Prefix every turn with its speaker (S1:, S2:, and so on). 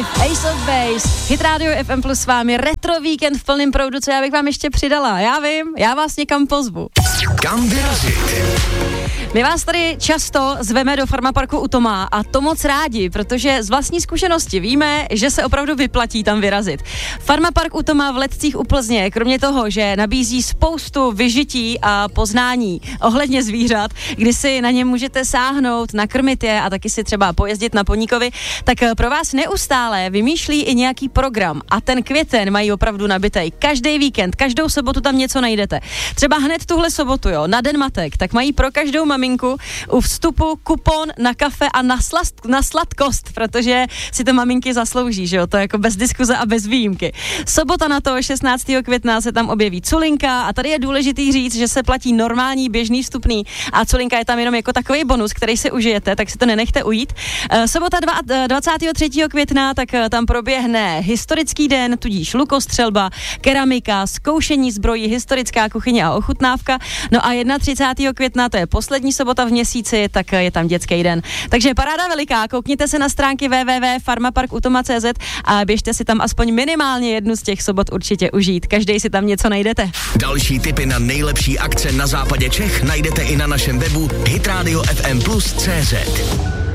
S1: Ace of Base, Hit Radio FM Plus s vámi, retro víkend v plném proudu, co já bych vám ještě přidala, já vím, já vás někam pozvu.
S2: Kam vyrazit?
S1: My vás tady často zveme do farmaparku u Toma a to moc rádi, protože z vlastní zkušenosti víme, že se opravdu vyplatí tam vyrazit. Farmapark u Toma v Letcích u Plzně, kromě toho, že nabízí spoustu vyžití a poznání ohledně zvířat, kdy si na ně můžete sáhnout, nakrmit je a taky si třeba pojezdit na poníkovi, tak pro vás neustále vymýšlí i nějaký program a ten květen mají opravdu nabitej. Každý víkend, každou sobotu tam něco najdete. Třeba hned tuhle sobotu, na Den matek, tak mají pro každou maminku u vstupu kupon na kafe a na sladkost, protože si to maminky zaslouží, že jo, to je jako bez diskuze a bez výjimky. Sobota na to, 16. května, se tam objeví culinka a tady je důležitý říct, že se platí normální běžný vstupný a culinka je tam jenom jako takový bonus, který si užijete, tak si to nenechte ujít. Sobota 23. května, tak tam proběhne historický den, tudíž lukostřelba, keramika, zkoušení zbrojí, historická kuchyně a ochutnávka. No a 31. května, to je poslední sobota v měsíci, tak je tam dětský den. Takže paráda veliká, koukněte se na stránky www.farmaparkutoma.cz a běžte si tam aspoň minimálně jednu z těch sobot určitě užít. Každý si tam něco najdete.
S2: Další tipy na nejlepší akce na západě Čech najdete i na našem webu hitradiofmplus.cz.